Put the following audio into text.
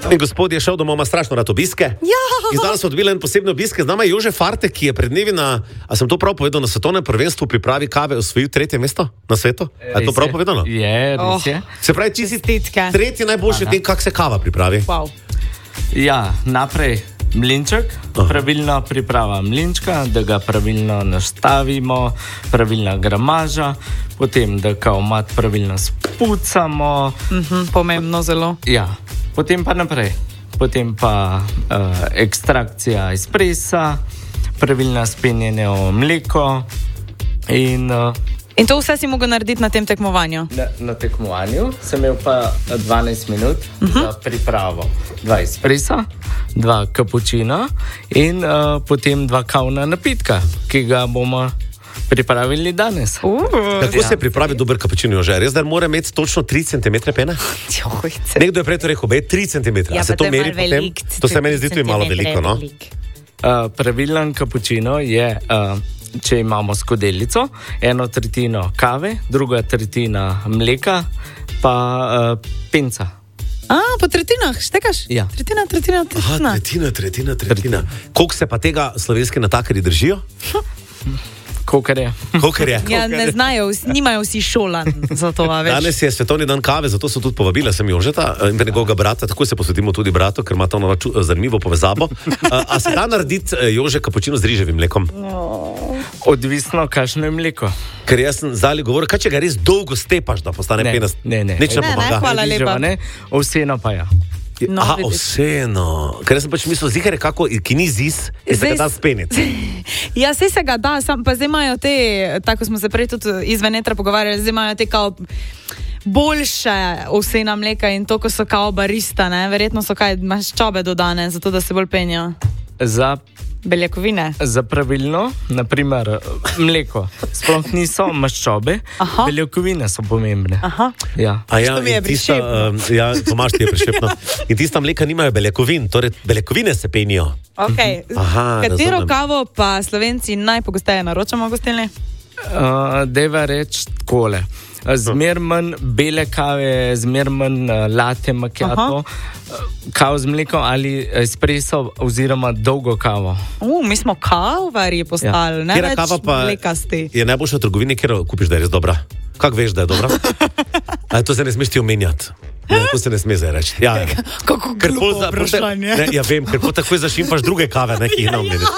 In gospod je šel domov, ima strašno rad obiske. Ja. In zdaj so dobili en posebni obisk. Z nama je Jože Farte, ki je pred dnevi a sem to prav povedal, na svetovnem prvenstvu pripravi kave osvojil 3. mesto na svetu? A je to prav povedano? Je, res je. Se pravi, ti si tretji najboljši v tem, kako se kava pripravi. Wow. Ja, naprej mlinček, pravilna priprava mlinčka, da ga pravilno nastavimo, pravilna gramaža, potem da kao mat pravilno spucamo. Pomembno zelo. Ja, potem pa naprej. Potem pa ekstrakcija espresa, pravilno spenjenje v mleko In to vse si mogel narediti na tem tekmovanju? Na tekmovanju sem imel pa 12 minut za pripravo. 2 espresa, 2 kapučina in potem 2 kavna napitka, ki ga bomo pripravili danes. Kako se pripravi dober kapučino, Jože? Res, da mora imeti točno 3 cm pene? Nekdo je prej to rekel, 3 cm. Ja, se to meri potem? To se meni zdi tudi malo veliko, no? Pravilen kapučino je... Če imamo skodelico, 1/3 kave, 2/3 mleka, pa penca. Po tretjinah, štekaš? Ja. Tretjina. Tretjina. Koliko se pa tega slovenski natakarji držijo? Kolikor je. Ja, ne znajo, nimajo vsi šolan za to, več. Danes je svetovni dan kave, zato so tudi povabila sem Jožeta in njegovega brata, tako se posvetimo tudi bratu, ker ima to zanimivo povezavo. A se da narediti, Jože, kapučino z riževim mlekom? Odvisno, kakšno je mleko. Ker jaz sem zdaj govoril, kaj če ga res dolgo stepaš, da postane penast? Ne. Nič ne pomaga. Hvala lepa. Vseeno pa ja. Vseeno. Ker jaz sem pač mislil, zihar je kako, ki ni zis, in se ga da speniti. Ja, saj se ga da, pa zdaj imajo te, tako smo se prej tudi izven etra pogovarjali, zdaj imajo te kao boljše ovsena mleka in to, ko so kao barista, ne? Verjetno so kaj maščobe dodane, zato da se bolj penjajo. Za beljakovine. Za pravilno, naprimer mleko, sploh niso maščobe, beljakovine so pomembne. Ja. To mi je prišepno. Ja, Tomaž ti je prišepno. In tista mleka nimajo beljakovin, torej beljakovine se penijo. Katero kavo pa Slovenci najpogosteje naročamo v gostilni? Deva reči takole. Zmer manj bele kave, zmer manj latte macchiato, kavo z mlekom ali espresso oziroma dolgo kavo. Mi smo kavarji postali, ne več mlekasti. Je najboljša v trgovini, kjer kupiš, da je res dobra? Kako veš, da je dobra? To se ne smeš ti omenjati. To se ne sme zdaj reči. Kako glupo vprašanje. Ja, vem, ker takoj zašimpaš druge kave, ki jih ne omeniš.